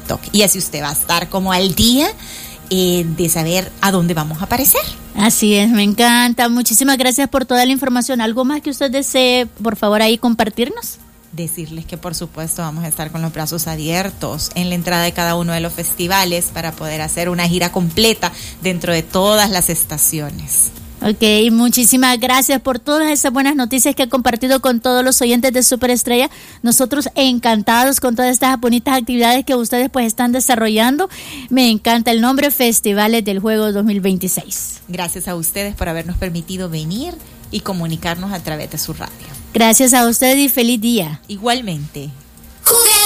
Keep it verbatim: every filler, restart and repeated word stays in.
TikTok. Y así usted va a estar como al día eh, de saber a dónde vamos a aparecer. Así es, me encanta. Muchísimas gracias por toda la información. ¿Algo más que usted desee, por favor, ahí compartirnos? Decirles que por supuesto vamos a estar con los brazos abiertos en la entrada de cada uno de los festivales para poder hacer una gira completa dentro de todas las estaciones. Ok, muchísimas gracias por todas esas buenas noticias que ha compartido con todos los oyentes de Superestrella. Nosotros encantados con todas estas bonitas actividades que ustedes pues están desarrollando. Me encanta el nombre, Festivales del Juego dos mil veintiséis. Gracias a ustedes por habernos permitido venir y comunicarnos a través de su radio. Gracias a usted y feliz día. Igualmente.